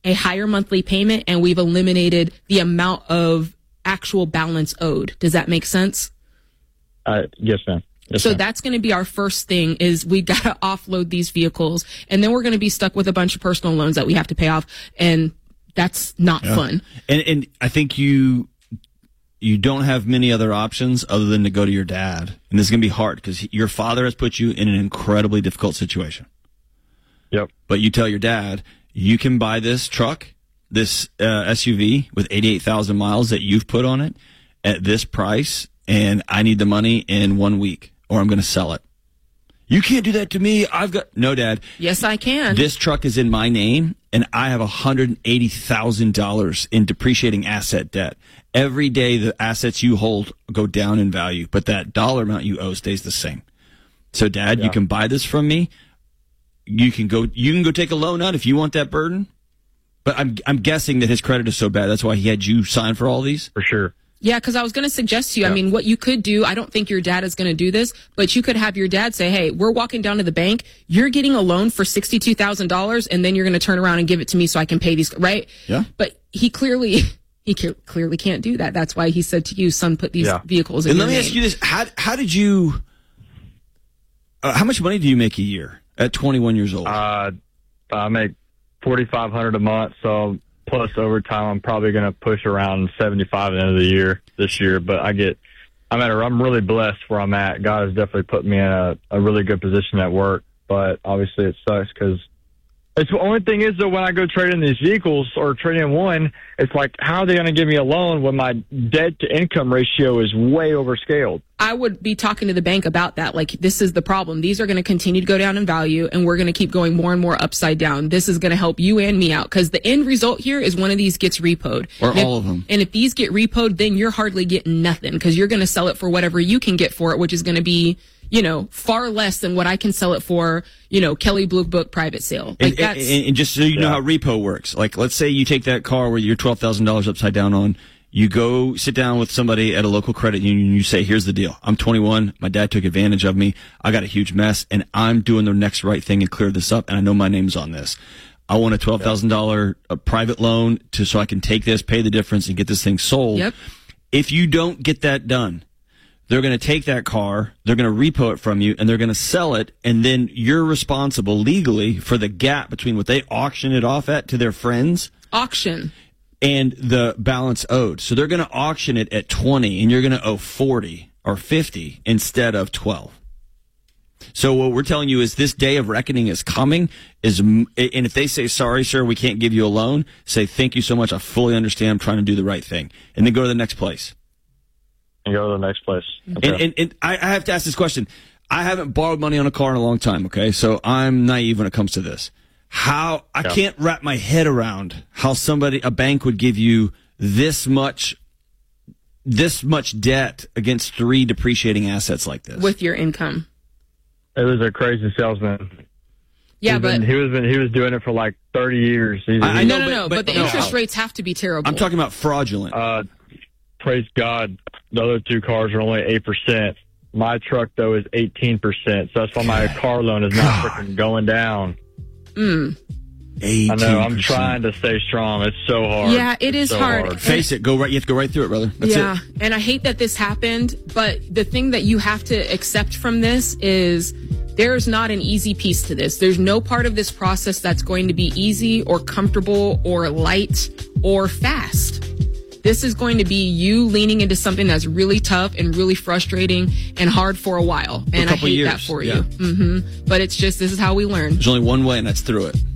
a higher monthly payment, and we've eliminated the amount of actual balance owed. Does that make sense? Yes, ma'am. Yes, so ma'am. that's going to be our first thing, is we got to offload these vehicles, and then we're going to be stuck with a bunch of personal loans that we have to pay off, and that's not fun. And I think you don't have many other options other than to go to your dad. And this is going to be hard because your father has put you in an incredibly difficult situation. Yep. But you tell your dad, you can buy this truck, this SUV with 88,000 miles that you've put on it at this price, and I need the money in 1 week, or I'm going to sell it. You can't do that to me. No, Dad. Yes, I can. This truck is in my name, and I have $180,000 in depreciating asset debt. Every day the assets you hold go down in value, but that dollar amount you owe stays the same. So, Dad, you can buy this from me. You can go take a loan out if you want that burden. But I'm guessing that his credit is so bad, that's why he had you sign for all these? For sure. Yeah, because I was going to suggest to you, I mean, what you could do, I don't think your dad is going to do this, but you could have your dad say, hey, we're walking down to the bank, you're getting a loan for $62,000, and then you're going to turn around and give it to me so I can pay these, right? Yeah. But he clearly can't do that. That's why he said to you, son, put these vehicles in and your let me name. ask you this, how did you, how much money do you make a year at 21 years old? I make $4,500 a month, so plus overtime, I'm probably going to push around 75 at the end of the year this year. But I'm really blessed where I'm at. God has definitely put me in a really good position at work. But obviously it sucks because it's the only thing is, though, when I go trade in these vehicles or trade in one, it's like, how are they going to give me a loan when my debt to income ratio is way overscaled? I would be talking to the bank about that. Like, this is the problem. These are going to continue to go down in value, and we're going to keep going more and more upside down. This is going to help you and me out, because the end result here is one of these gets repoed. Or all of them. And if these get repoed, then you're hardly getting nothing, because you're going to sell it for whatever you can get for it, which is going to be, far less than what I can sell it for, Kelley Blue Book private sale. Like, and just so you know how repo works, like, let's say you take that car where you're $12,000 upside down on, you go sit down with somebody at a local credit union and you say, here's the deal. I'm 21. My dad took advantage of me. I got a huge mess, and I'm doing the next right thing and clear this up, and I know my name's on this. I want a $12,000 private loan so I can take this, pay the difference, and get this thing sold. Yep. If you don't get that done, they're going to take that car, they're going to repo it from you, and they're going to sell it, and then you're responsible legally for the gap between what they auction it off at to their friends. Auction. And the balance owed. So they're going to auction it at 20, and you're going to owe 40 or 50 instead of 12. So what we're telling you is this day of reckoning is coming. And if they say, sorry, sir, we can't give you a loan, say, thank you so much. I fully understand. I'm trying to do the right thing. And then go to the next place. And go to the next place. Okay. And I have to ask this question. I haven't borrowed money on a car in a long time, okay? So I'm naive when it comes to this. I can't wrap my head around how a bank would give you this much debt against 3 depreciating assets like this. With your income. It was a crazy salesman. Yeah, he was doing it for like 30 years. I know, but the interest rates have to be terrible. I'm talking about fraudulent. Praise God, the other 2 cars are only 8%. My truck, though, is 18%. So that's why my car loan is not freaking going down. 18%. I know. I'm trying to stay strong. It's so hard. Yeah, it's so hard. Face it. You have to go right through it, brother. That's it. And I hate that this happened, but the thing that you have to accept from this is there's not an easy piece to this. There's no part of this process that's going to be easy or comfortable or light or fast. This is going to be you leaning into something that's really tough and really frustrating and hard for a while. And I hate that for you. Mm-hmm. But it's just, this is how we learn. There's only one way, and that's through it.